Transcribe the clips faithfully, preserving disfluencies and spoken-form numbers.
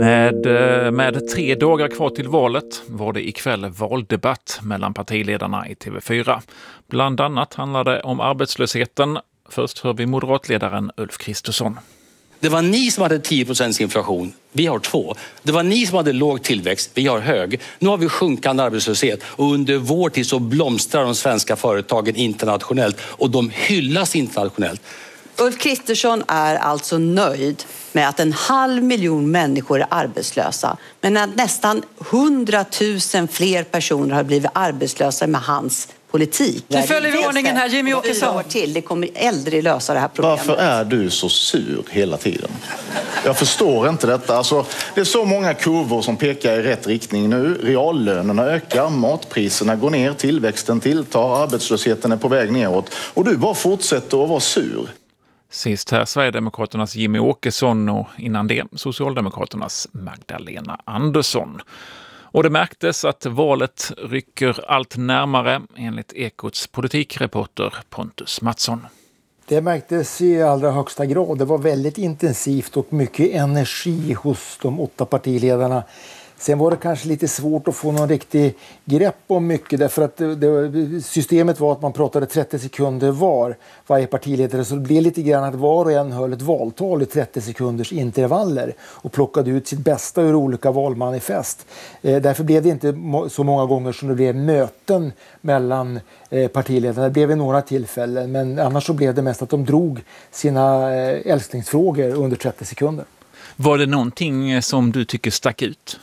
Med, med tre dagar kvar till valet var det ikväll valdebatt mellan partiledarna i T V fyra. Bland annat handlade det om arbetslösheten. Först hör vi moderatledaren Ulf Kristersson. Det var ni som hade tio procent inflation, vi har två. Det var ni som hade låg tillväxt, vi har hög. Nu har vi sjunkande arbetslöshet och under vår tid så blomstrar de svenska företagen internationellt och de hyllas internationellt. Ulf Kristersson är alltså nöjd med att en halv miljon människor är arbetslösa. Men att nästan hundratusen fler personer har blivit arbetslösa med hans politik. Nu följer vi ordningen här, Jimmy Åkesson. Till. Det kommer aldrig lösa det här problemet. Varför är du så sur hela tiden? Jag förstår inte detta. Alltså, det är så många kurvor som pekar i rätt riktning nu. Reallönerna ökar, matpriserna går ner, tillväxten tilltar, arbetslösheten är på väg neråt. Och du bara fortsätter att vara sur. Sist här Sverigedemokraternas Jimmy Åkesson och innan det Socialdemokraternas Magdalena Andersson. Och det märktes att valet rycker allt närmare enligt Ekots politikreporter Pontus Mattsson. Det märktes i allra högsta grad. Det var väldigt intensivt och mycket energi hos de åtta partiledarna. Sen var det kanske lite svårt att få någon riktig grepp om mycket därför att det, det, systemet var att man pratade trettio sekunder var varje partiledare, så det blev lite grann att var och en höll ett valtal i trettio sekunders intervaller och plockade ut sitt bästa ur olika valmanifest. Eh, därför blev det inte må- så många gånger som det blev möten mellan eh, partiledarna. Det blev i några tillfällen, men annars så blev det mest att de drog sina eh, älsklingsfrågor under trettio sekunder. Var det någonting som du tycker stack ut?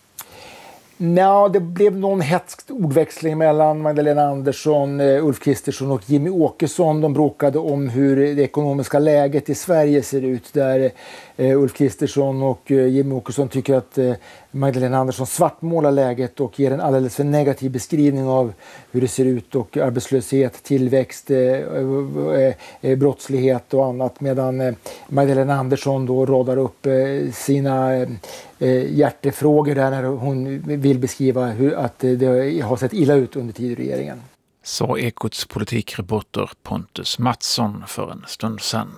Nej, det blev någon hetsk ordväxling mellan Magdalena Andersson, Ulf Kristersson och Jimmy Åkesson. De bråkade om hur det ekonomiska läget i Sverige ser ut, där Ulf Kristersson och Jimmy Åkesson tycker att Magdalena Andersson svartmålar läget och ger en alldeles för negativ beskrivning av hur det ser ut och arbetslöshet, tillväxt, brottslighet och annat, medan Magdalena Andersson då radar upp sina hjärtefrågor där när hon vill beskriva hur att det har sett illa ut under tid i regeringen. Sa Ekots politikreporter Pontus Mattsson för en stund sedan.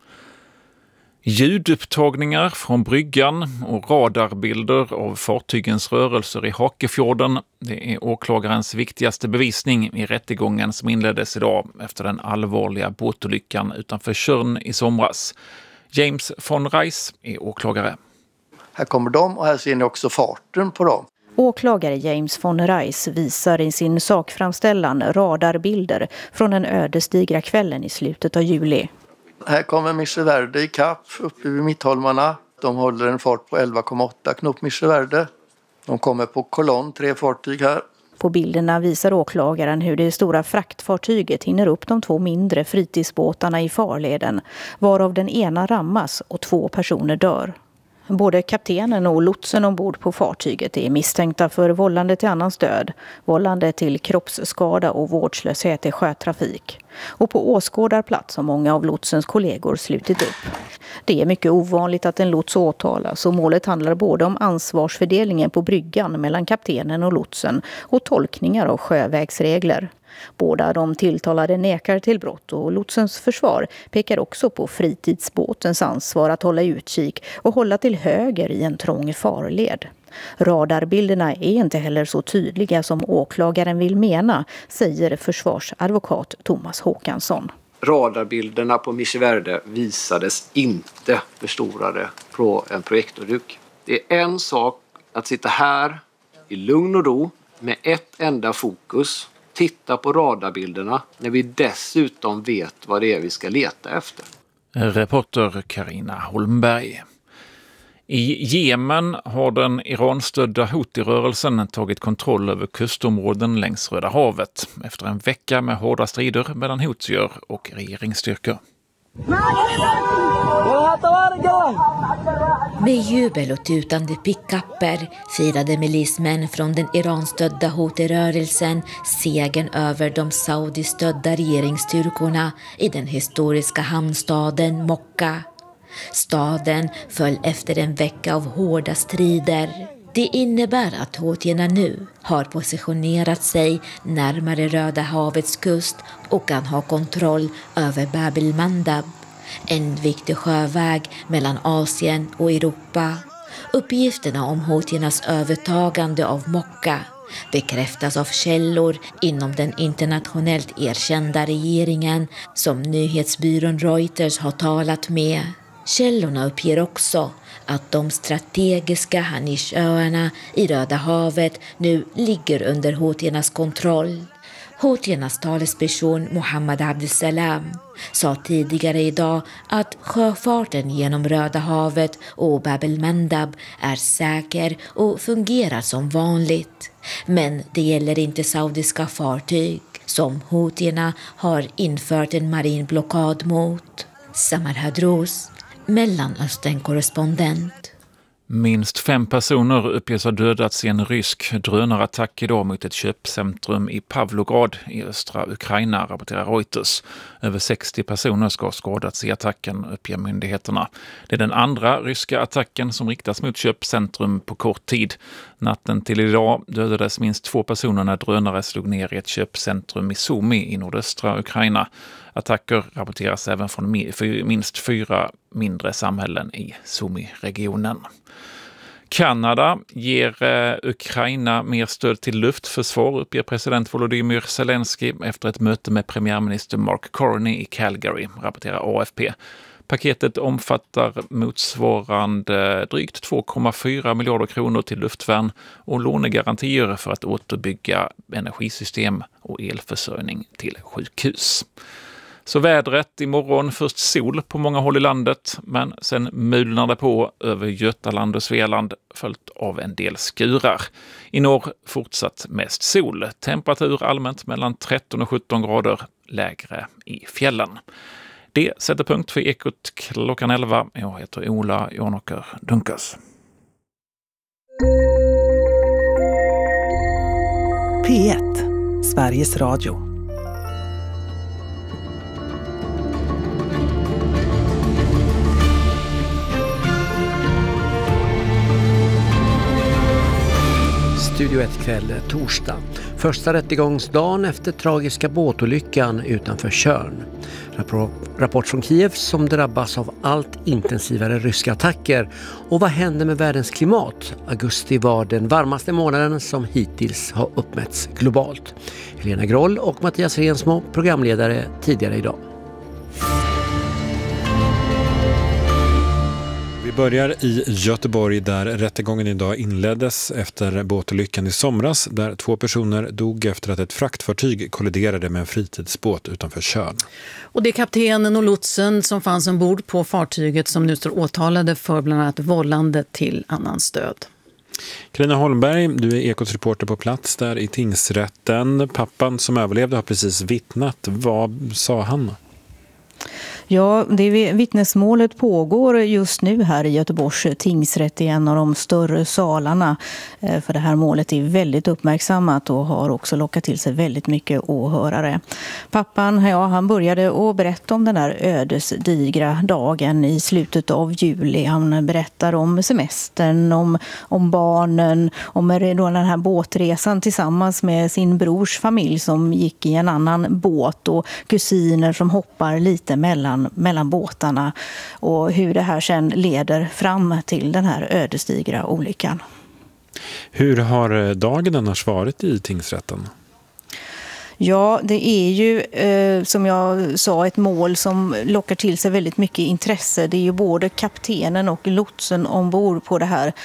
Ljudupptagningar från bryggan och radarbilder av fartygens rörelser i Hakefjorden, det är åklagarens viktigaste bevisning i rättegången som inleddes idag efter den allvarliga båtolyckan utanför Tjörn i somras. James von Reis är åklagare. Här kommer de och här ser ni också farten på dem. Åklagare James von Reis visar i sin sakframställan radarbilder från den ödesdigra kvällen i slutet av juli. Här kommer Mische Verde i kapp uppe vid Mittholmarna. De håller en fart på elva komma åtta knop Mische Verde. De kommer på kolonn, tre fartyg här. På bilderna visar åklagaren hur det stora fraktfartyget hinner upp de två mindre fritidsbåtarna i farleden, varav den ena rammas och två personer dör. Både kaptenen och lotsen ombord på fartyget är misstänkta för vållande till annans död, vållande till kroppsskada och vårdslöshet i sjötrafik. Och på åskådarplats har många av lotsens kollegor slutit upp. Det är mycket ovanligt att en lots åtalas och målet handlar både om ansvarsfördelningen på bryggan mellan kaptenen och lotsen och tolkningar av sjövägsregler. Båda de tilltalade nekar till brott och lotsens försvar pekar också på fritidsbåtens ansvar att hålla utkik och hålla till höger i en trång farled. Radarbilderna är inte heller så tydliga som åklagaren vill mena, säger försvarsadvokat Thomas Håkansson. Radarbilderna på Mische Verde visades inte förstorade på en projektorduk. Det är en sak att sitta här i lugn och ro med ett enda fokus, titta på radarbilderna när vi dessutom vet vad det är vi ska leta efter. Reporter Carina Holmberg. I Jemen har den Iran-stödda Houthi-rörelsen tagit kontroll över kustområden längs Röda havet efter en vecka med hårda strider mellan Houthier och regeringsstyrkor. Med jubel och tutande pickapper firade milismän från den Iran-stödda Houthi-rörelsen segern över de Saudi-stödda regeringsstyrkorna i den historiska hamnstaden Mokka. Staden föll efter en vecka av hårda strider. Det innebär att Houthierna nu har positionerat sig närmare Röda havets kust och kan ha kontroll över Bab el Mandab, en viktig sjöväg mellan Asien och Europa. Uppgifterna om houtiernas övertagande av Mokka bekräftas av källor inom den internationellt erkända regeringen som nyhetsbyrån Reuters har talat med. Källorna uppger också att de strategiska Hanishöarna i Röda havet nu ligger under houtiernas kontroll. Houtiernas talesperson Mohammed Abdesalam sa tidigare idag att sjöfarten genom Röda havet och Bab el-Mandab är säker och fungerar som vanligt. Men det gäller inte saudiska fartyg som houtierna har infört en marin blockad mot. Samar Hadros, Mellanöstern-korrespondent. Minst fem personer uppges ha dödats i en rysk drönarattack idag mot ett köpcentrum i Pavlograd i östra Ukraina, rapporterar Reuters. Över sextio personer ska ha skadats i attacken, uppger myndigheterna. Det är den andra ryska attacken som riktas mot köpcentrum på kort tid. Natten till idag dödades minst två personer när drönare slog ner i ett köpcentrum i Sumy i nordöstra Ukraina. Attacker rapporteras även från minst fyra mindre samhällen i Sumy-regionen. Kanada ger eh, Ukraina mer stöd till luftförsvar, uppger president Volodymyr Zelensky efter ett möte med premiärminister Mark Carney i Calgary, rapporterar A F P. Paketet omfattar motsvarande drygt två komma fyra miljarder kronor till luftvärn och lånegarantier för att återbygga energisystem och elförsörjning till sjukhus. Så vädret imorgon, först sol på många håll i landet, men sen mulnar det på över Götaland och Svealand följt av en del skurar. I norr fortsatt mest sol, temperatur allmänt mellan tretton och sjutton grader, lägre i fjällen. Det sätter punkt för Ekot klockan elva. Jag heter Ola Janåker Dunkas. P ett, Sveriges Radio. Studio ett kväll torsdag. Första rättegångsdagen efter tragiska båtolyckan utanför Tjörn. Rapport från Kiev som drabbas av allt intensivare ryska attacker. Och vad händer med världens klimat? Augusti var den varmaste månaden som hittills har uppmätts globalt. Helena Groll och Mattias Rensmo, programledare tidigare idag. Vi börjar i Göteborg där rättegången idag inleddes efter båtolyckan i somras där två personer dog efter att ett fraktfartyg kolliderade med en fritidsbåt utanför Tjörn. Och det är kaptenen och lotsen som fanns ombord på fartyget som nu står åtalade för bland annat vållande till annans död. Carina Holmberg, du är Ekots reporter på plats där i tingsrätten. Pappan som överlevde har precis vittnat. Vad sa han? Ja, det vittnesmålet pågår just nu här i Göteborgs tingsrätt i en av de större salarna. För det här målet är väldigt uppmärksammat och har också lockat till sig väldigt mycket åhörare. Pappan, ja, han började att berätta om den där ödesdigra dagen i slutet av juli. Han berättar om semestern, om, om barnen, om den här båtresan tillsammans med sin brors familj som gick i en annan båt och kusiner som hoppar lite mellan mellan båtarna och hur det här sen leder fram till den här ödesdigra olyckan. Hur har dagen annars varit i tingsrätten? Ja, det är ju eh, som jag sa ett mål som lockar till sig väldigt mycket intresse. Det är ju både kaptenen och lotsen ombord på det här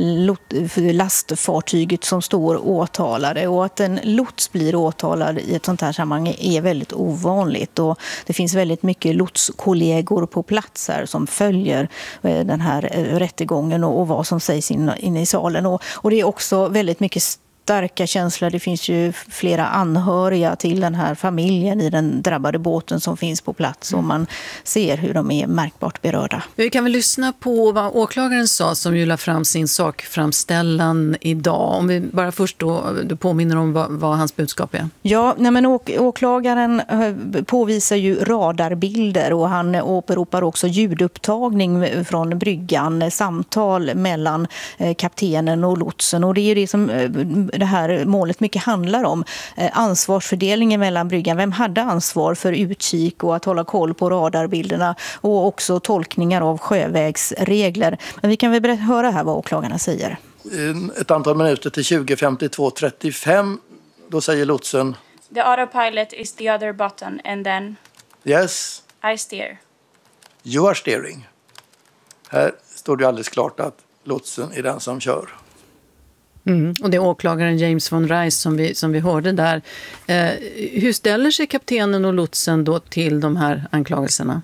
lastfartyget som står åtalade. Och att en lots blir åtalad i ett sånt här sammanhang är väldigt ovanligt. Och det finns väldigt mycket lotskollegor på plats här som följer eh, den här eh, rättegången och, och vad som sägs inne in i salen. Och, och det är också väldigt mycket starka känslor. Det finns ju flera anhöriga till den här familjen i den drabbade båten som finns på plats och man ser hur de är märkbart berörda. Vi kan väl lyssna på vad åklagaren sa som ju la fram sin sakframställan idag. Om vi bara först då du påminner om vad, vad hans budskap är. Ja, nej men åk, åklagaren påvisar ju radarbilder och han åberopar också ljudupptagning från bryggan, samtal mellan kaptenen och lotsen och det är ju det som det här målet mycket handlar om. Ansvarsfördelningen mellan bryggan. Vem hade ansvar för utkik och att hålla koll på radarbilderna och också tolkningar av sjövägsregler. Men vi kan väl höra här vad åklagarna säger. Ett antal minuter till tjugo femtiotvå trettiofem, då säger lotsen: The autopilot is the other button and then Yes. I steer. You are steering. Här står det alldeles klart att lotsen är den som kör. Mm. Och det är åklagaren James von Rice som vi, som vi hörde där. Eh, hur ställer sig kaptenen och lotsen då till de här anklagelserna?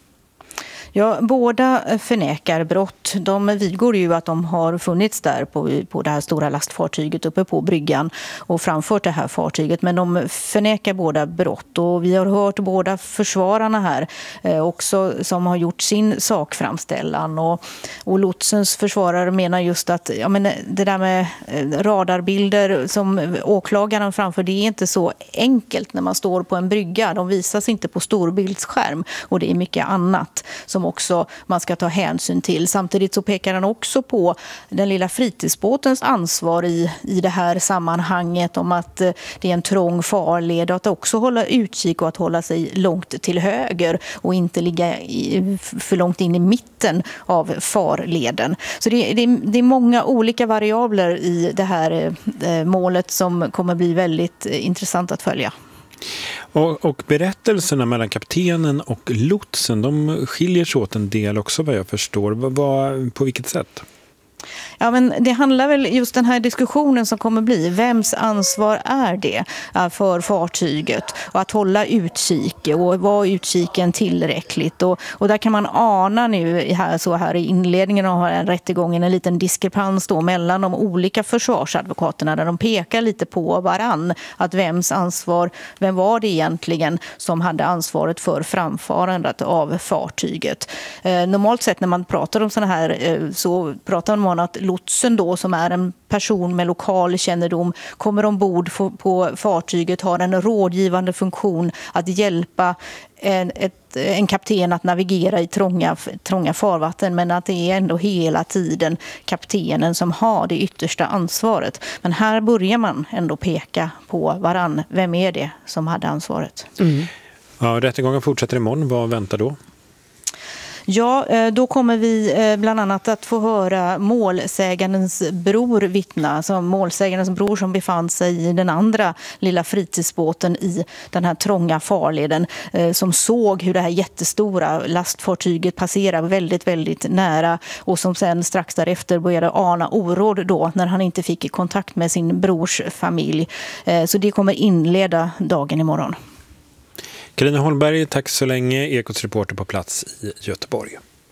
Ja, båda förnekar brott. De vidgår ju att de har funnits där på, på det här stora lastfartyget uppe på bryggan och framfört det här fartyget. Men de förnekar båda brott och vi har hört båda försvararna här eh, också som har gjort sin sakframställan. Och, och lotsens försvarare menar just att ja, men det där med radarbilder som åklagaren framför, det är inte så enkelt när man står på en brygga. De visas inte på storbildsskärm och det är mycket annat som också man ska ta hänsyn till. Samtidigt så pekar han också på den lilla fritidsbåtens ansvar i, i det här sammanhanget om att det är en trång farled och att också hålla utkik och att hålla sig långt till höger och inte ligga i, för långt in i mitten av farleden. Så det, det, det är många olika variabler i det här eh, målet som kommer bli väldigt eh, intressant att följa. Och, och berättelserna mellan kaptenen och lotsen, de skiljer sig åt en del också vad jag förstår. Vad, på vilket sätt? Ja, men det handlar väl just den här diskussionen som kommer bli. Vems ansvar är det för fartyget och att hålla utkik och var utkiken tillräckligt? Och, och där kan man ana nu här, så här i inledningen av den rättegången en liten diskrepans då mellan de olika försvarsadvokaterna där de pekar lite på varann att vems ansvar, vem var det egentligen som hade ansvaret för framfarandet av fartyget? Eh, normalt sett när man pratar om sådana här eh, så pratar man att lotsen då som är en person med lokal kännedom kommer ombord på fartyget, har en rådgivande funktion att hjälpa en, ett, en kapten att navigera i trånga, trånga farvatten, men att det är ändå hela tiden kaptenen som har det yttersta ansvaret. Men här börjar man ändå peka på varann. Vem är det som hade ansvaret? Mm. Ja, rättegången fortsätter imorgon. Vad väntar då? Ja, då kommer vi bland annat att få höra målsägandens bror vittna. Alltså målsägandens bror som befann sig i den andra lilla fritidsbåten i den här trånga farleden. Som såg hur det här jättestora lastfartyget passerade väldigt, väldigt nära. Och som sen strax därefter började ana oråd då när han inte fick kontakt med sin brors familj. Så det kommer inleda dagen imorgon. Carina Holmberg, tack så länge. Ekots reporter på plats i Göteborg.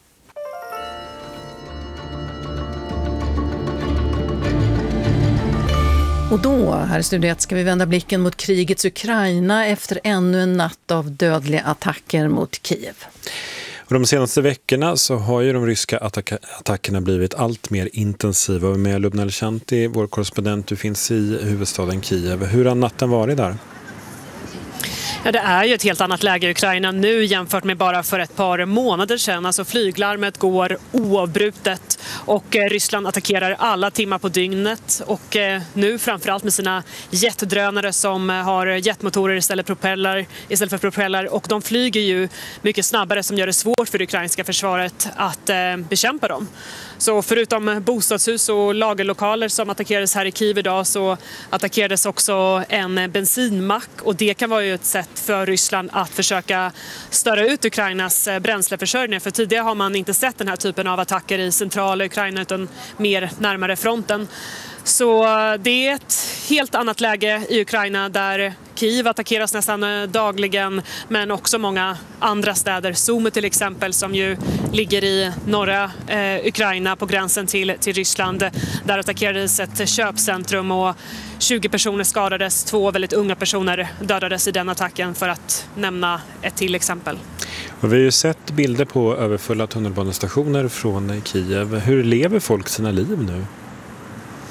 Och då, här i studiet, ska vi vända blicken mot krigets Ukraina efter ännu en natt av dödliga attacker mot Kiev. Och de senaste veckorna så har ju de ryska attack- attackerna blivit allt mer intensiva. Och med Lubna Alshanti, vår korrespondent, du finns i huvudstaden Kiev. Hur har natten varit där? Ja, det är ju ett helt annat läge i Ukraina nu jämfört med bara för ett par månader sedan. Alltså flyglarmet går oavbrutet och eh, Ryssland attackerar alla timmar på dygnet. Och eh, nu framförallt med sina jetdrönare som eh, har jetmotorer istället, propeller, istället för propeller. Och de flyger ju mycket snabbare som gör det svårt för det ukrainska försvaret att eh, bekämpa dem. Så förutom bostadshus och lagerlokaler som attackerades här i Kiev idag så attackerades också en bensinmack. Och det kan vara ju ett sätt för Ryssland att försöka störa ut Ukrainas bränsleförsörjning. För tidigare har man inte sett den här typen av attacker i centrala Ukraina utan mer närmare fronten. Så det är ett helt annat läge i Ukraina där Kiev attackeras nästan dagligen men också många andra städer. Sumy till exempel som ju ligger i norra eh, Ukraina på gränsen till, till Ryssland. Där attackerades ett köpcentrum och tjugo personer skadades. Två väldigt unga personer dödades i den attacken för att nämna ett till exempel. Och vi har ju sett bilder på överfulla tunnelbanestationer från Kiev. Hur lever folk sina liv nu?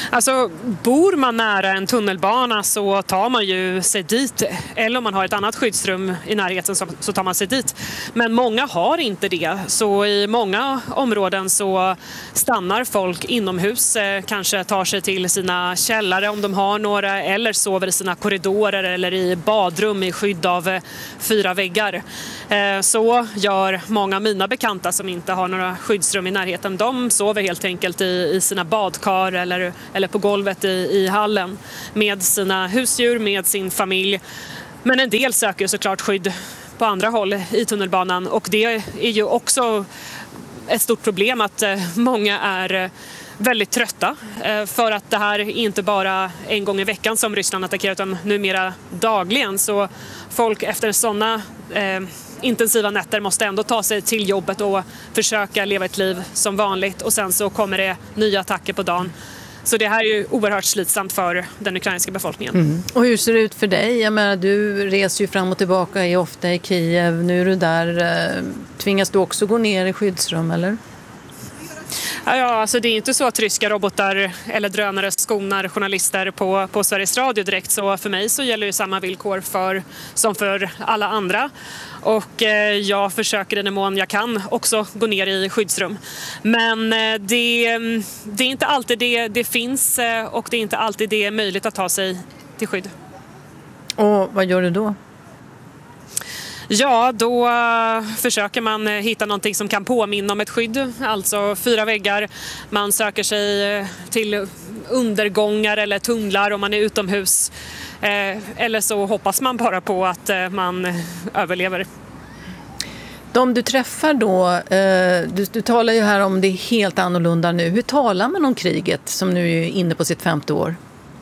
Alltså, bor man nära en tunnelbana så tar man ju sig dit. Eller om man har ett annat skyddsrum i närheten så, så tar man sig dit. Men många har inte det. Så i många områden så stannar folk inomhus. Eh, kanske tar sig till sina källare om de har några. Eller sover i sina korridorer eller i badrum i skydd av eh, fyra väggar. Eh, så gör många av mina bekanta som inte har några skyddsrum i närheten. De sover helt enkelt i, i sina badkar eller eller på golvet i, i hallen med sina husdjur, med sin familj. Men en del söker såklart skydd på andra håll i tunnelbanan och det är ju också ett stort problem att många är väldigt trötta för att det här är inte bara en gång i veckan som Ryssland attackerar utan numera dagligen. Så folk efter sådana eh, intensiva nätter måste ändå ta sig till jobbet och försöka leva ett liv som vanligt och sen så kommer det nya attacker på dagen. Så det här är ju oerhört slitsamt för den ukrainska befolkningen. Mm. Och hur ser det ut för dig? Jag menar, du reser ju fram och tillbaka, är ofta i Kiev. Nu är du där. Tvingas du också gå ner i skyddsrum, eller? Ja, alltså det är inte så att ryska robotar eller drönare skonar journalister på, på Sveriges Radio direkt. Så för mig så gäller ju samma villkor för, som för alla andra. Och eh, jag försöker i den mån jag kan också gå ner i skyddsrum. Men eh, det, det är inte alltid det, det finns eh, och det är inte alltid det är möjligt att ta sig till skydd. Och vad gör du då? Ja, då försöker man hitta någonting som kan påminna om ett skydd, alltså fyra väggar. Man söker sig till undergångar eller tunnlar om man är utomhus. Eller så hoppas man bara på att man överlever. De du träffar då, du, du talar ju här om det är helt annorlunda nu. Hur talar man om kriget som nu är inne på sitt femte år?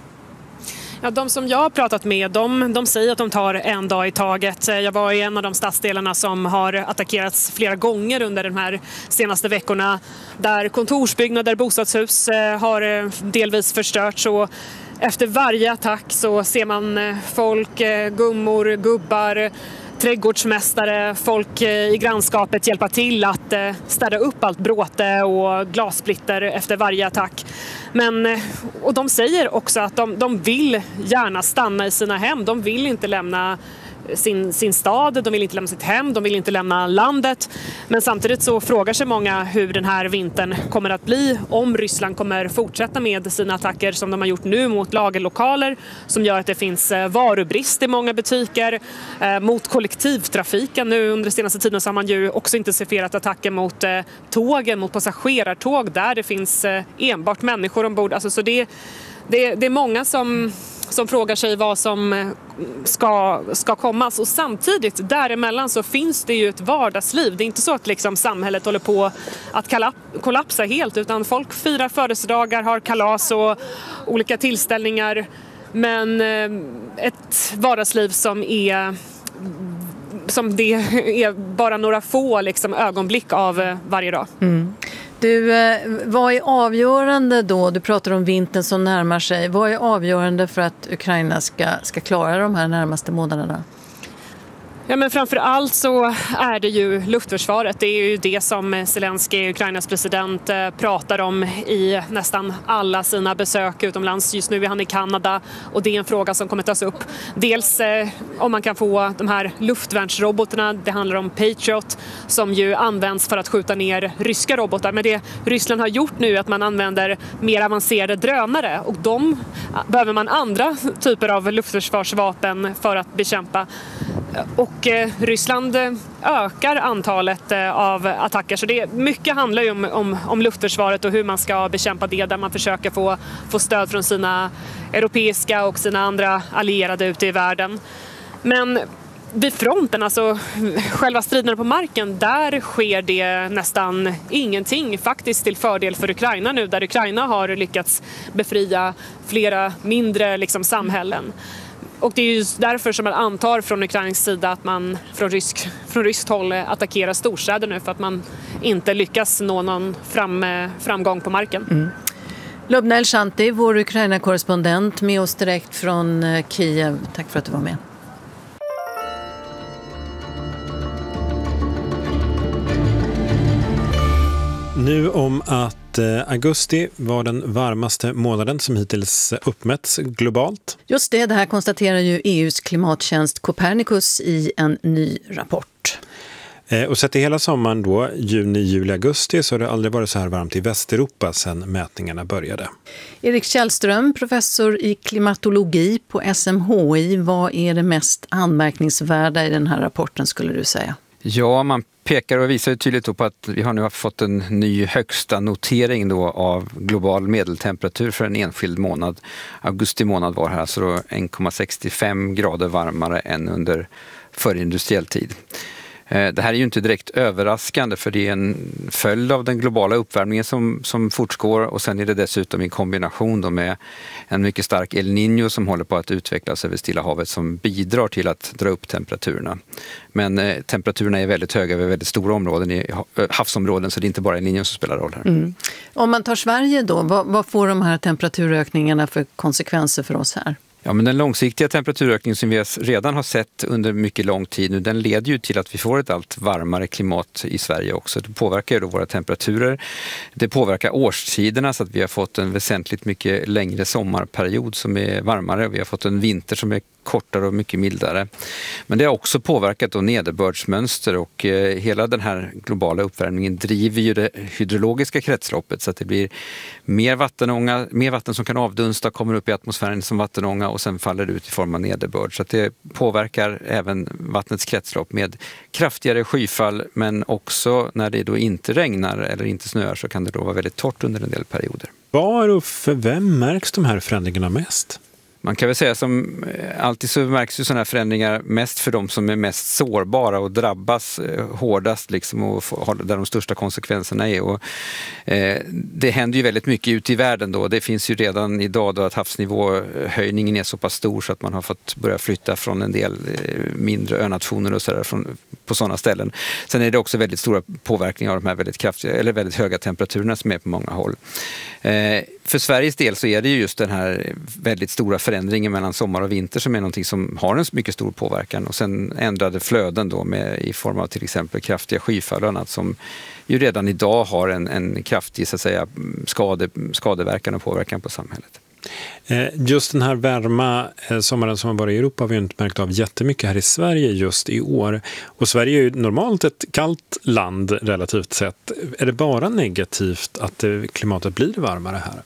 Ja, de som jag har pratat med, de, de säger att de tar en dag i taget. Jag var i en av de stadsdelarna som har attackerats flera gånger under de här senaste veckorna. Där kontorsbyggnader, bostadshus har delvis förstörts. Och efter varje attack så ser man folk, gummor, gubbar, trädgårdsmästare, folk i grannskapet hjälpa till att städa upp allt bråte och glassplitter efter varje attack. Men, och de säger också att de, de vill gärna stanna i sina hem. De vill inte lämna sin, sin stad, de vill inte lämna sitt hem, de vill inte lämna landet. Men samtidigt så frågar sig många hur den här vintern kommer att bli om Ryssland kommer fortsätta med sina attacker som de har gjort nu mot lagerlokaler som gör att det finns varubrist i många butiker, eh, mot kollektivtrafiken. Nu under senaste tiden så har man ju också intensifierat attacker mot eh, tågen, mot passagerartåg där det finns eh, enbart människor ombord. Alltså, så det, det, det är många som som frågar sig vad som ska, ska komma. Och samtidigt däremellan så finns det ju ett vardagsliv. Det är inte så att liksom samhället håller på att kollapsa helt utan folk firar födelsedagar, har kalas och olika tillställningar. Men ett vardagsliv som är som det är bara några få liksom ögonblick av varje dag. Mm. Du, vad är avgörande då? Du pratar om vintern som närmar sig. Vad är avgörande för att Ukraina ska, ska klara de här närmaste månaderna? Ja, men framför allt så är det ju luftförsvaret. Det är ju det som Zelensky, Ukrainas president, pratar om i nästan alla sina besök utomlands. Just nu är han i Kanada och det är en fråga som kommer tas upp. Dels eh, om man kan få de här luftvärnsrobotarna. Det handlar om Patriot som ju används för att skjuta ner ryska robotar. Men det Ryssland har gjort nu är att man använder mer avancerade drönare och de behöver man andra typer av luftförsvarsvapen för att bekämpa. Och eh, Ryssland ökar antalet eh, av attacker. Så det, mycket handlar ju om, om, om luftförsvaret och hur man ska bekämpa det. Där man försöker få, få stöd från sina europeiska och sina andra allierade ute i världen. Men vid fronten, alltså själva striderna på marken, där sker det nästan ingenting faktiskt till fördel för Ukraina nu. Där Ukraina har lyckats befria flera mindre liksom, samhällen. Och det är ju därför som man antar från Ukrains sida att man från, rysk, från ryskt håll attackerar storstäder nu för att man inte lyckas nå någon fram, framgång på marken. Mm. Lubna Elshanti, vår Ukraina-korrespondent med oss direkt från Kiev. Tack för att du var med. Nu om att att eh, augusti var den varmaste månaden som hittills uppmätts globalt. Just det, det här konstaterar ju E U:s klimattjänst Copernicus i en ny rapport. Eh, och sett i hela sommaren då, juni, juli, augusti, så har det aldrig varit så här varmt i Västeuropa sedan mätningarna började. Erik Källström, professor i klimatologi på S M H I. Vad är det mest anmärkningsvärda i den här rapporten skulle du säga? Ja, man pekar och visar ju tydligt på att vi har nu fått en ny högsta notering då av global medeltemperatur för en enskild månad. Augusti månad var här alltså då en komma sextiofem grader varmare än under förindustriell tid. Det här är ju inte direkt överraskande för det är en följd av den globala uppvärmningen som, som fortgår och sen är det dessutom i kombination då med en mycket stark El Niño som håller på att utvecklas över Stilla havet som bidrar till att dra upp temperaturerna. Men eh, temperaturerna är väldigt höga över väldigt stora områden i havsområden så det är inte bara El Niño som spelar roll här. Mm. Om man tar Sverige då, vad, vad får de här temperaturökningarna för konsekvenser för oss här? Ja, men den långsiktiga temperaturökningen som vi redan har sett under mycket lång tid nu, den leder ju till att vi får ett allt varmare klimat i Sverige också. Det påverkar ju då våra temperaturer. Det påverkar årstiderna så att vi har fått en väsentligt mycket längre sommarperiod som är varmare. Vi har fått en vinter som är kortare och mycket mildare. Men det har också påverkat då nederbördsmönster och eh, hela den här globala uppvärmningen driver ju det hydrologiska kretsloppet så att det blir mer vattenånga, mer vatten som kan avdunsta, kommer upp i atmosfären som vattenånga och sen faller det ut i form av nederbörd. Så att det påverkar även vattnets kretslopp med kraftigare skyfall men också när det då inte regnar eller inte snöar så kan det då vara väldigt torrt under en del perioder. Var och för vem märks de här förändringarna mest? Man kan väl säga som alltid så märks ju sådana här förändringar mest för de som är mest sårbara och drabbas hårdast liksom och där de största konsekvenserna är. Och, eh, det händer ju väldigt mycket ute i världen då. Det finns ju redan idag då att havsnivåhöjningen är så pass stor så att man har fått börja flytta från en del mindre önationer och sådär från, på sådana ställen. Sen är det också väldigt stora påverkningar av de här väldigt kraftiga eller väldigt höga temperaturerna som är på många håll. Eh, för Sveriges del så är det ju just den här väldigt stora förändringen mellan sommar och vinter som är någonting som har en mycket stor påverkan och sen ändrade flöden då med, i form av till exempel kraftiga skyfall och annat som ju redan idag har en, en kraftig så att säga, skade, skadeverkan och påverkan på samhället. Just den här värma sommaren som har varit i Europa har vi inte märkt av jättemycket här i Sverige just i år. Och Sverige är ju normalt ett kallt land relativt sett. Är det bara negativt att klimatet blir varmare här?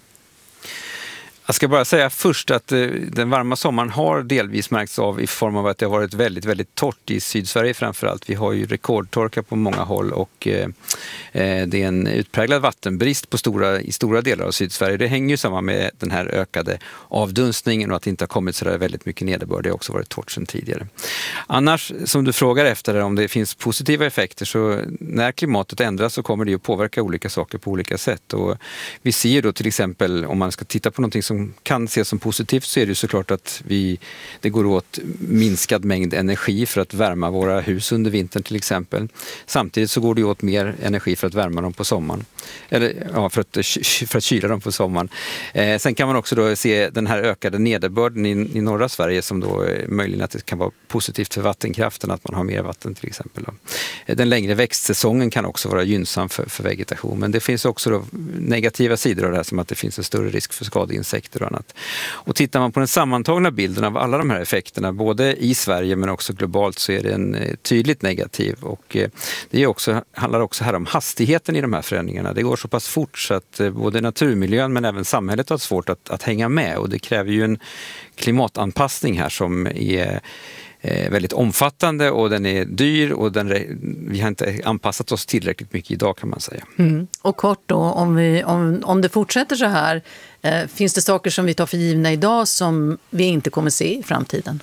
Jag ska bara säga först att eh, den varma sommaren har delvis märkts av i form av att det har varit väldigt, väldigt torrt i Sydsverige framförallt. Vi har ju rekordtorka på många håll och eh, det är en utpräglad vattenbrist på stora, i stora delar av Sydsverige. Det hänger ju samman med den här ökade avdunstningen och att det inte har kommit så där väldigt mycket nederbörd. Det har också varit torrt sedan tidigare. Annars, som du frågar efter om det finns positiva effekter så när klimatet ändras så kommer det ju påverka olika saker på olika sätt. Och vi ser ju då till exempel om man ska titta på någonting som kan ses som positivt så är det ju såklart att vi, det går åt minskad mängd energi för att värma våra hus under vintern till exempel. Samtidigt så går det åt mer energi för att värma dem på sommaren. Eller ja, för att, för att kyla dem på sommaren. Eh, sen kan man också då se den här ökade nederbörden i, i norra Sverige som då är möjligen att det kan vara positivt för vattenkraften att man har mer vatten till exempel. Då. Den längre växtsäsongen kan också vara gynnsam för, för vegetation men det finns också då negativa sidor av det här som att det finns en större risk för skadeinsekter och annat. Och tittar man på den sammantagna bilden av alla de här effekterna både i Sverige men också globalt så är den tydligt negativ och det är också, handlar också här om hastigheten i de här förändringarna. Det går så pass fort så att både naturmiljön men även samhället har svårt att, att hänga med och det kräver ju en klimatanpassning här som är väldigt omfattande och den är dyr och den, vi har inte anpassat oss tillräckligt mycket idag kan man säga. Mm. Och kort då, om, vi, om, om det fortsätter så här, eh, finns det saker som vi tar för givna idag som vi inte kommer se i framtiden?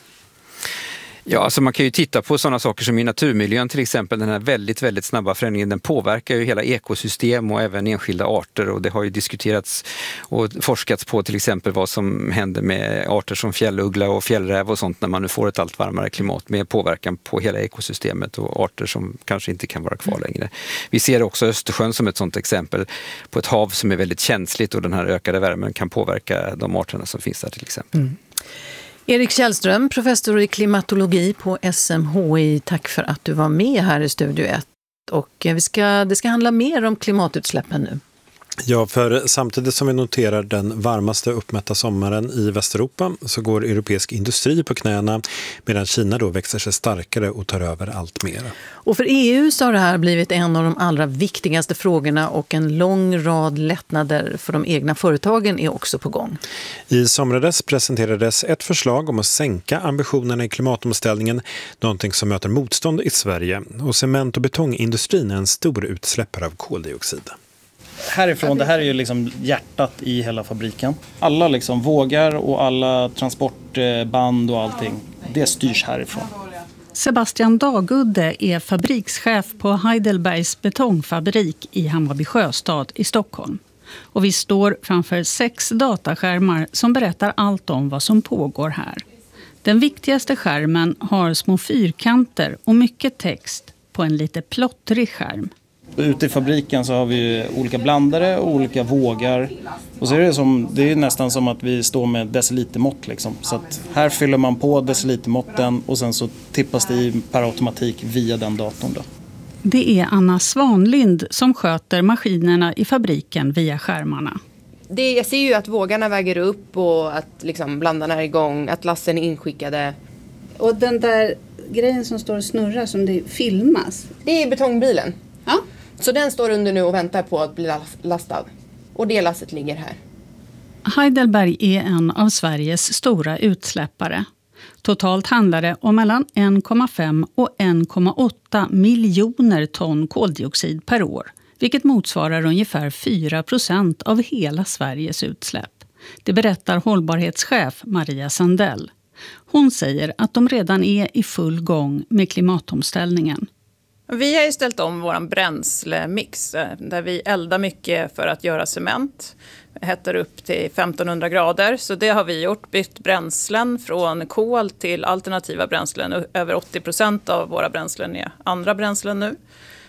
Ja, alltså man kan ju titta på sådana saker som i naturmiljön till exempel. Den här väldigt, väldigt snabba förändringen den påverkar ju hela ekosystem och även enskilda arter och det har ju diskuterats och forskats på till exempel vad som händer med arter som fjälluggla och fjällräv och sånt när man nu får ett allt varmare klimat med påverkan på hela ekosystemet och arter som kanske inte kan vara kvar längre. Vi ser också Östersjön som ett sådant exempel på ett hav som är väldigt känsligt och den här ökade värmen kan påverka de arterna som finns där till exempel. Mm. Erik Källström, professor i klimatologi på S M H I. Tack för att du var med här i Studio ett. Och vi ska, det ska handla mer om klimatutsläppen nu. Ja, för samtidigt som vi noterar den varmaste uppmätta sommaren i Västeuropa så går europeisk industri på knäna medan Kina då växer sig starkare och tar över allt mer. Och för E U så har det här blivit en av de allra viktigaste frågorna och en lång rad lättnader för de egna företagen är också på gång. I somrades presenterades ett förslag om att sänka ambitionerna i klimatomställningen, någonting som möter motstånd i Sverige. Och cement- och betongindustrin är en stor utsläppare av koldioxid. Härifrån, det här är ju liksom hjärtat i hela fabriken. Alla liksom vågar och alla transportband och allting, det styrs härifrån. Sebastian Dagudde är fabrikschef på Heidelbergs betongfabrik i Hammarby Sjöstad i Stockholm. Och vi står framför sex dataskärmar som berättar allt om vad som pågår här. Den viktigaste skärmen har små fyrkanter och mycket text på en lite plottrig skärm. Ute i fabriken så har vi olika blandare och olika vågar. Och så är det, som, det är nästan som att vi står med decilitermått. Liksom. Så att här fyller man på decilitermåtten och sen så tippas det i per automatik via den datorn. Då. Det är Anna Svanlind som sköter maskinerna i fabriken via skärmarna. Det, jag ser ju att vågarna väger upp och att liksom blandarna är igång, att lassen är inskickade. Och den där grejen som står och snurrar som det filmas? Det är betongbilen. Ja. Så den står under nu och väntar på att bli lastad. Och det lasset ligger här. Heidelberg är en av Sveriges stora utsläppare. Totalt handlar det om mellan en komma fem och en komma åtta miljoner ton koldioxid per år. Vilket motsvarar ungefär fyra procent av hela Sveriges utsläpp. Det berättar hållbarhetschef Maria Sandell. Hon säger att de redan är i full gång med klimatomställningen. Vi har ju ställt om vår bränslemix där vi eldar mycket för att göra cement. Hettar upp till femtonhundra grader, så det har vi gjort. Bytt bränslen från kol till alternativa bränslen. Över åttio procent av våra bränslen är andra bränslen nu.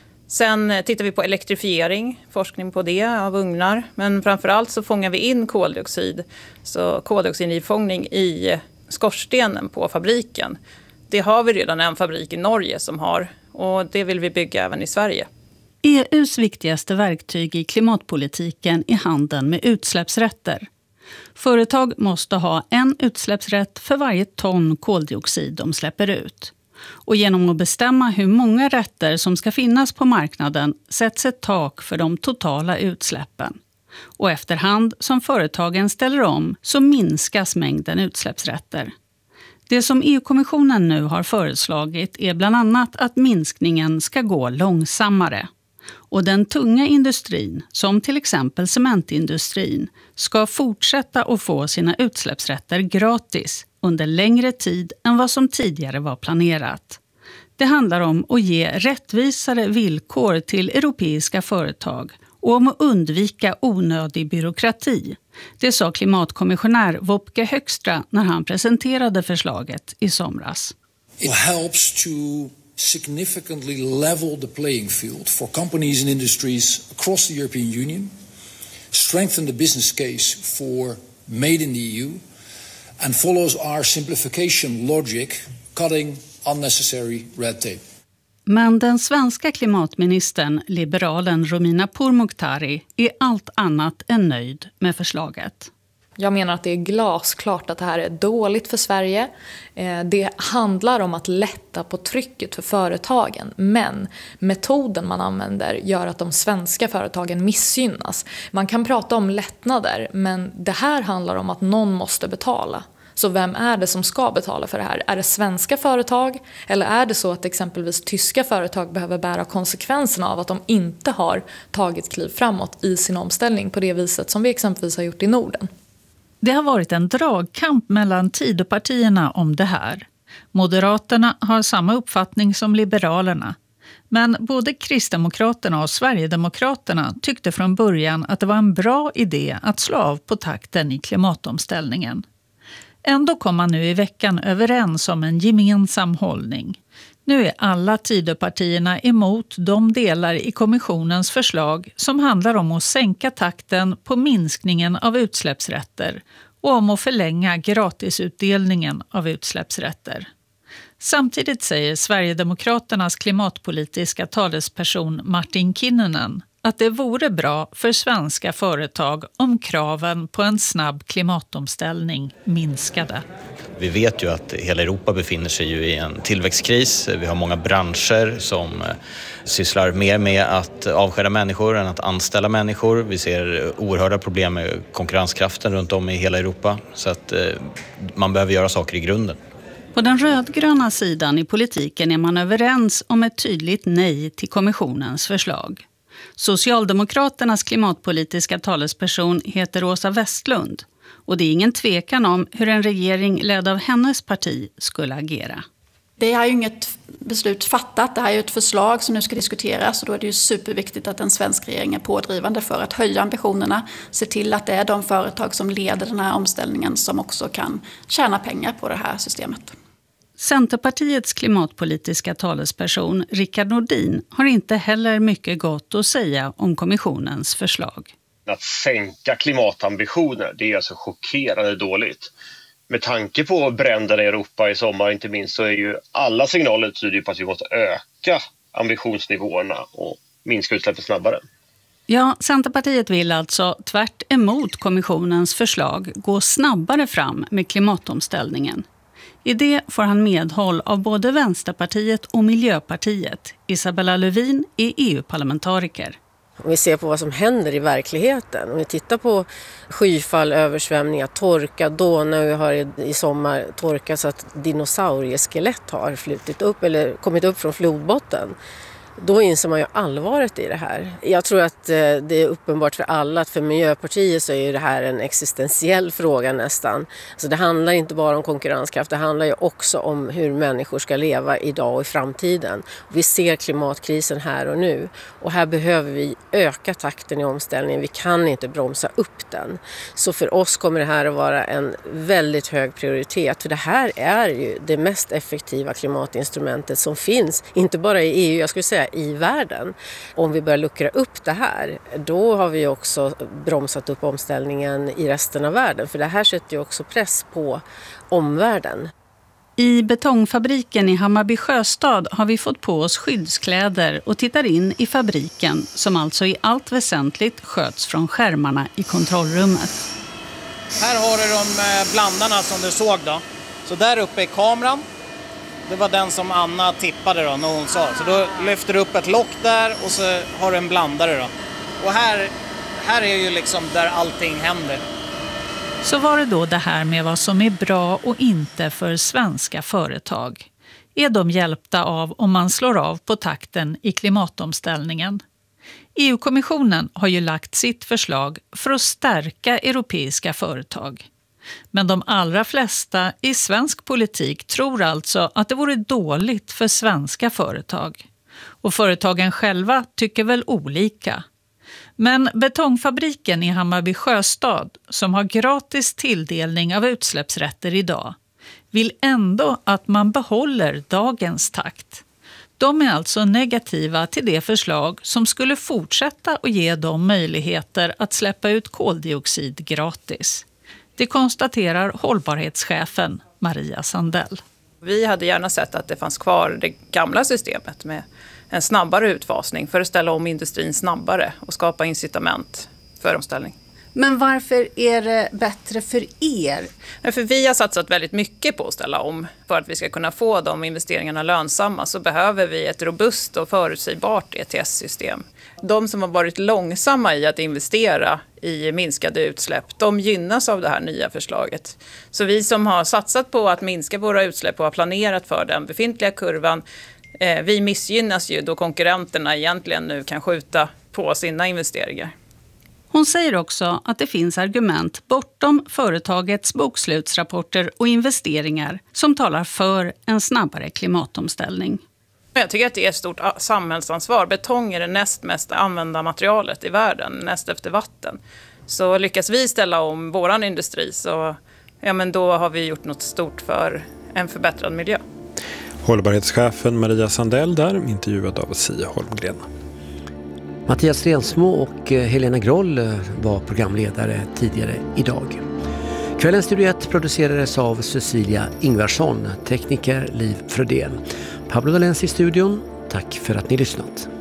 Sen tittar vi på elektrifiering, forskning på det av ugnar. Men framförallt så fångar vi in koldioxid, så koldioxidifångning i skorstenen på fabriken. Det har vi redan en fabrik i Norge som har, och det vill vi bygga även i Sverige. E U:s viktigaste verktyg i klimatpolitiken är handeln med utsläppsrätter. Företag måste ha en utsläppsrätt för varje ton koldioxid de släpper ut. Och genom att bestämma hur många rätter som ska finnas på marknaden sätts ett tak för de totala utsläppen. Och efterhand som företagen ställer om så minskas mängden utsläppsrätter. Det som E U-kommissionen nu har föreslagit är bland annat att minskningen ska gå långsammare. Och den tunga industrin, som till exempel cementindustrin, ska fortsätta att få sina utsläppsrätter gratis under längre tid än vad som tidigare var planerat. Det handlar om att ge rättvisare villkor till europeiska företag och om att undvika onödig byråkrati. Det sa klimatkommissionär Wopke Högstra när han presenterade förslaget i somras. It helps to significantly level the playing field for companies and industries across the European Union, strengthen the business case for made in the E U, and follows our simplification logic, cutting unnecessary red tape. Men den svenska klimatministern, liberalen Romina Pourmokhtari, är allt annat än nöjd med förslaget. Jag menar att det är glasklart att det här är dåligt för Sverige. Det handlar om att lätta på trycket för företagen. Men metoden man använder gör att de svenska företagen missgynnas. Man kan prata om lättnader, men det här handlar om att någon måste betala. Så vem är det som ska betala för det här? Är det svenska företag? Eller är det så att exempelvis tyska företag behöver bära konsekvenserna av att de inte har tagit kliv framåt i sin omställning på det viset som vi exempelvis har gjort i Norden? Det har varit en dragkamp mellan Tidöpartierna om det här. Moderaterna har samma uppfattning som Liberalerna. Men både Kristdemokraterna och Sverigedemokraterna tyckte från början att det var en bra idé att slå av på takten i klimatomställningen. Ändå kom man nu i veckan överens om en gemensam hållning. Nu är alla Tidöpartierna emot de delar i kommissionens förslag som handlar om att sänka takten på minskningen av utsläppsrätter och om att förlänga gratisutdelningen av utsläppsrätter. Samtidigt säger Sverigedemokraternas klimatpolitiska talesperson Martin Kinnunen att det vore bra för svenska företag om kraven på en snabb klimatomställning minskade. Vi vet ju att hela Europa befinner sig ju i en tillväxtkris. Vi har många branscher som sysslar mer med att avskeda människor än att anställa människor. Vi ser oerhörda problem med konkurrenskraften runt om i hela Europa. Så att man behöver göra saker i grunden. På den rödgröna sidan i politiken är man överens om ett tydligt nej till kommissionens förslag. Socialdemokraternas klimatpolitiska talesperson heter Åsa Westlund. Och det är ingen tvekan om hur en regering ledd av hennes parti skulle agera. Det är ju inget beslut fattat, det här är ju ett förslag som nu ska diskuteras och då är det ju superviktigt att en svensk regering är pådrivande för att höja ambitionerna, se till att det är de företag som leder den här omställningen som också kan tjäna pengar på det här systemet. Centerpartiets klimatpolitiska talesperson Rickard Nordin har inte heller mycket gott att säga om kommissionens förslag. Att sänka klimatambitioner, det är alltså chockerande dåligt. Med tanke på bränderna i Europa i sommar inte minst så är ju alla signaler tyder på att vi måste öka ambitionsnivåerna och minska utsläppen snabbare. Ja, Centerpartiet vill alltså tvärt emot kommissionens förslag gå snabbare fram med klimatomställningen. I det får han medhåll av både Vänsterpartiet och Miljöpartiet. Isabella Lövin är E U-parlamentariker. Om vi ser på vad som händer i verkligheten, om vi tittar på skyfall, översvämningar, torka, Donau har i sommar torkat så att dinosaurieskelett har flutit upp eller kommit upp från flodbotten. Då inser man ju allvaret i det här. Jag tror att det är uppenbart för alla att för Miljöpartiet så är det här en existentiell fråga nästan. Så det handlar inte bara om konkurrenskraft, det handlar ju också om hur människor ska leva idag och i framtiden. Vi ser klimatkrisen här och nu och här behöver vi öka takten i omställningen. Vi kan inte bromsa upp den. Så för oss kommer det här att vara en väldigt hög prioritet. För det här är ju det mest effektiva klimatinstrumentet som finns, inte bara i E U, jag skulle säga i världen. Om vi börjar luckra upp det här, då har vi också bromsat upp omställningen i resten av världen. För det här sätter ju också press på omvärlden. I betongfabriken i Hammarby Sjöstad har vi fått på oss skyddskläder och tittar in i fabriken som alltså i allt väsentligt sköts från skärmarna i kontrollrummet. Här har du de blandarna som du såg då. Så där uppe är kameran. Det var den som Anna tippade då när hon sa. Så då lyfter du upp ett lock där och så har du en blandare då. Och här, här är ju liksom där allting händer. Så var det då det här med vad som är bra och inte för svenska företag. Är de hjälpta av om man slår av på takten i klimatomställningen? E U-kommissionen har ju lagt sitt förslag för att stärka europeiska företag. Men de allra flesta i svensk politik tror alltså att det vore dåligt för svenska företag. Och företagen själva tycker väl olika. Men betongfabriken i Hammarby Sjöstad, som har gratis tilldelning av utsläppsrätter idag, vill ändå att man behåller dagens takt. De är alltså negativa till det förslag som skulle fortsätta att ge dem möjligheter att släppa ut koldioxid gratis. Det konstaterar hållbarhetschefen Maria Sandell. Vi hade gärna sett att det fanns kvar det gamla systemet med en snabbare utfasning för att ställa om industrin snabbare och skapa incitament för omställning. Men varför är det bättre för er? För vi har satsat väldigt mycket på att ställa om. För att vi ska kunna få de investeringarna lönsamma så behöver vi ett robust och förutsägbart E T S-system. De som har varit långsamma i att investera i minskade utsläpp, de gynnas av det här nya förslaget. Så vi som har satsat på att minska våra utsläpp och har planerat för den befintliga kurvan, eh, vi missgynnas ju då konkurrenterna egentligen nu kan skjuta på sina investeringar. Hon säger också att det finns argument bortom företagets bokslutsrapporter och investeringar som talar för en snabbare klimatomställning. Jag tycker att det är ett stort samhällsansvar. Betong är det näst mest använda materialet i världen, näst efter vatten. Så lyckas vi ställa om våran industri så ja, men då har vi gjort något stort för en förbättrad miljö. Hållbarhetschefen Maria Sandell där, intervjuad av Sia Holmgren. Mattias Stensmo och Helena Groll var programledare tidigare idag. Kvällens Studio ett producerades av Cecilia Ingvarsson, tekniker Liv Frödén. Pablo Dalens i studion, tack för att ni lyssnat.